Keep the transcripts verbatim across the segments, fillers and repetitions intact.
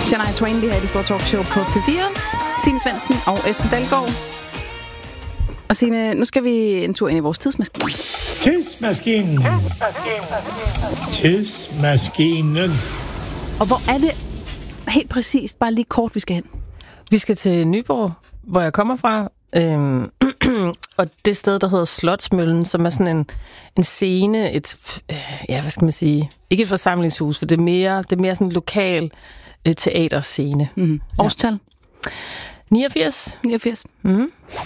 Shania Twain, det her er det store talkshow på P fire. Signe Svendsen og Esben Dalgaard. Og Signe, nu skal vi en tur ind i vores tidsmaskine. Tidsmaskinen. Tidsmaskinen. Og hvor er det helt præcist, bare lige kort, vi skal hen? Vi skal til Nyborg, hvor jeg kommer fra. Øhm, og det sted, der hedder Slotsmøllen, som er sådan en, en scene, et, øh, ja, hvad skal man sige, ikke et forsamlingshus, for det er mere, det er mere sådan en lokal øh, teaterscene. Mm-hmm. Årstal? Ja. niogfirs. niogfirs. Mm-hmm.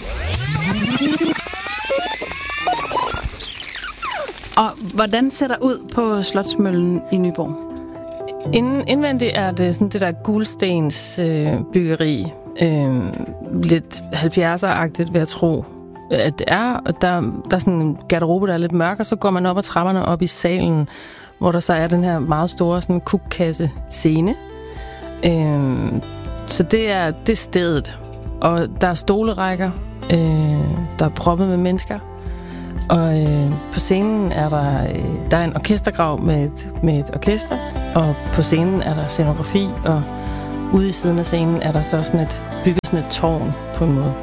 Og hvordan ser der ud på Slotsmøllen i Nyborg? Inden, indvendigt er det sådan det der gulstens øh, byggeri. Øh, lidt halvfjerdser-agtigt, vil jeg tro, at det er. Og der, der er sådan en garderobe, der er lidt mørk, og så går man op ad trapperne op i salen, hvor der så er den her meget store sådan kukkasse-scene. Øh, så det er, det er stedet. Og der er stolerækker, øh, der er proppet med mennesker. Og øh, på scenen er der, øh, der er en orkestergrav med et, med et orkester, og på scenen er der scenografi, og ude i siden af scenen er der så sådan et, bygget sådan et tårn på en måde.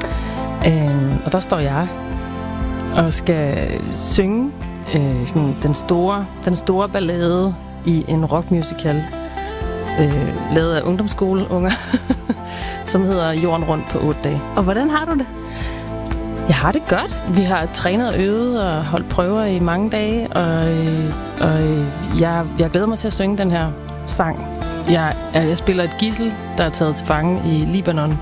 Øh, og der står jeg og skal synge øh, sådan den store, den store ballade i en rockmusical, øh, lavet af ungdomsskoleunger, som hedder Jorden rundt på otte dage. Og hvordan har du det? Jeg har det godt. Vi har trænet og øvet og holdt prøver i mange dage, og, og jeg, jeg glæder mig til at synge den her sang. Jeg, jeg spiller et gidsel, der er taget til fange i Libanon,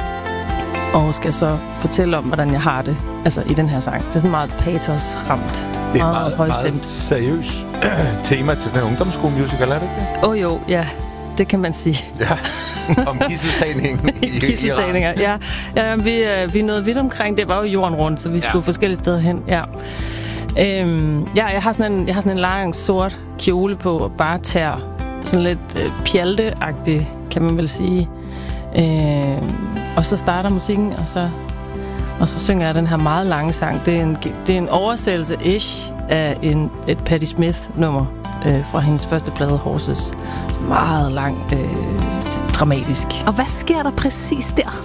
og skal så fortælle om, hvordan jeg har det, altså i den her sang. Det er sådan meget patos-ramt. Det er meget, meget, meget seriøs tema til sådan en ungdomsskolemusical, er det ikke det? Åh oh, jo, ja. Det kan man sige. Ja, om gisseltagningen. Gisseltagninger, ja. ja vi, vi nåede vidt omkring. Det var jo jorden rundt, så vi skulle ja. forskellige steder hen. Ja. Øhm, ja, jeg har sådan en, jeg har sådan en lang sort kjole på og bare tær. Sådan lidt øh, pjalteagtig, kan man vel sige. Øhm, og så starter musikken, og så, og så synger jeg den her meget lange sang. Det er en, det er en oversættelse-ish af en, et Patti Smith-nummer. Øh, fra hendes første plade, Horses. Så meget langt, øh, dramatisk. Og hvad sker der præcis der?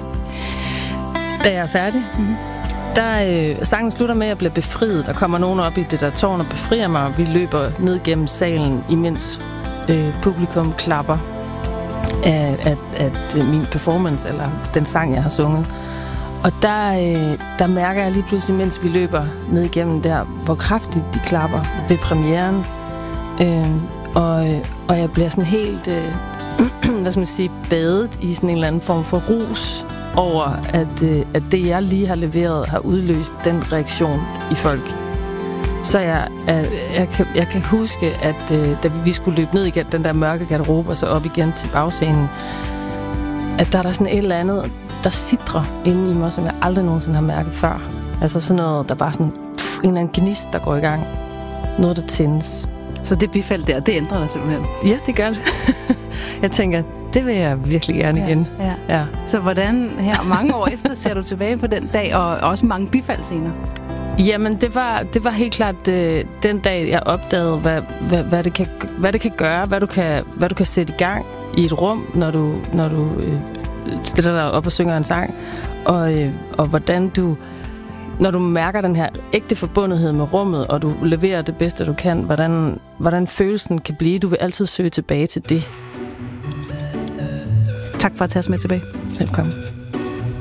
Da jeg er færdig, mm-hmm. der øh, sangen slutter med, at jeg bliver befriet. Der kommer nogen op i det der tårn og befrier mig. Vi løber ned gennem salen, imens øh, publikum klapper af, at, at øh, min performance, eller den sang, jeg har sunget. Og der, øh, der mærker jeg lige pludselig, mens vi løber ned igennem der, hvor kraftigt de klapper. Det er premieren. Øh, og, og jeg bliver sådan helt, øh, hvad skal man sige, badet i sådan en eller anden form for rus over, at, øh, at det, jeg lige har leveret, har udløst den reaktion i folk. Så jeg, jeg, jeg, kan, jeg kan huske, at øh, da vi skulle løbe ned igen, den der mørke garderobe, og så op igen til bagscenen, at der er der sådan et eller andet, der sidrer inde i mig, som jeg aldrig nogensinde har mærket før. Altså sådan noget, der bare sådan, pff, en eller anden gnist, der går i gang. Noget, der tændes. Så det bifald der, det ændrer dig simpelthen? Ja, det gør det. Jeg tænker, det vil jeg virkelig gerne ja, igen. Ja. Ja. Så hvordan her mange år efter ser du tilbage på den dag, og også mange bifald senere? Jamen, det var, det var helt klart øh, den dag, jeg opdagede, hvad, hvad, hvad, det kan, hvad det kan gøre, hvad du kan, hvad du kan sætte i gang i et rum, når du, når du øh, stiller dig op og synger en sang, og, øh, og hvordan du... Når du mærker den her ægte forbundethed med rummet, og du leverer det bedste, du kan, hvordan, hvordan følelsen kan blive. Du vil altid søge tilbage til det. Tak for at tage os med tilbage. Velkommen.